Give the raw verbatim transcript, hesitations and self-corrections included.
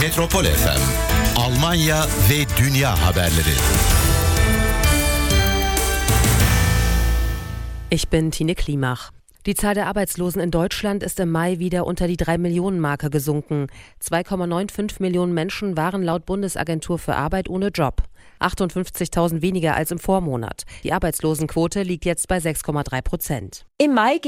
Metropol F M, Almanya ve dünya haberleri. Ich bin Tine Klimach. Die Zahl der Arbeitslosen in Deutschland ist im Mai wieder unter die drei Millionen Marke gesunken. zwei Komma fünfundneunzig Millionen Menschen waren laut Bundesagentur für Arbeit ohne Job. achtundfünfzigtausend weniger als im Vormonat. Die Arbeitslosenquote liegt jetzt bei sechs Komma drei Prozent. Im Mai